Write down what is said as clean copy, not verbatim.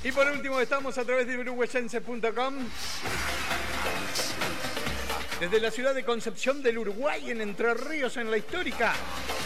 Y por último estamos a través de uruguayense.com. Desde la ciudad de Concepción del Uruguay, en Entre Ríos, en la histórica